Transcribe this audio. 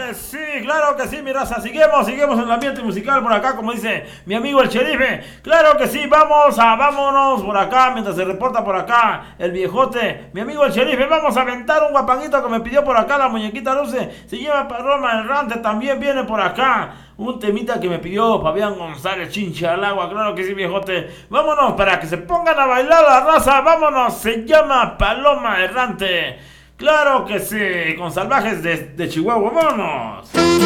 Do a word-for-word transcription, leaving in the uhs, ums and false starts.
que sí, claro que sí, mi raza. Seguimos, seguimos en el ambiente musical por acá, como dice mi amigo el sherife. Claro que sí, vamos a, vámonos por acá, mientras se reporta por acá el viejote. Mi amigo el sherife, vamos a aventar un guapanguito que me pidió por acá la muñequita Luce. Se llama Roma Errante, también viene por acá. Un temita que me pidió Fabián González, Chincha al agua, claro que sí, viejote. Vámonos para que se pongan a bailar la raza, vámonos. Se llama Paloma Errante. Claro que sí, con Salvajes de, de Chihuahua, vámonos.